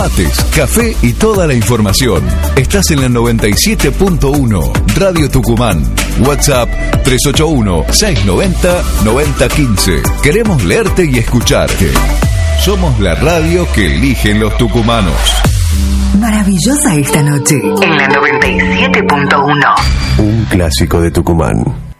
Mates, café y toda la información. Estás en la 97.1 Radio Tucumán. WhatsApp 381-690-9015. Queremos leerte y escucharte. Somos la radio que eligen los tucumanos. Maravillosa esta noche en la 97.1. Un clásico de Tucumán.